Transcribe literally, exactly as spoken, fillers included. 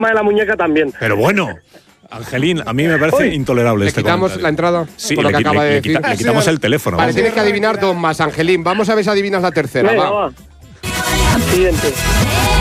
de la muñeca también. Pero bueno, Angelín, a mí me parece Uy, intolerable ¿Le este quitamos comentario. la entrada? Sí, por lo le, que qui- acaba le- de le decir. quita- le quitamos el teléfono. Vale, vamos. tienes que adivinar dos más, Angelín. Vamos a ver si adivinas la tercera. Venga, va. va. Siguiente.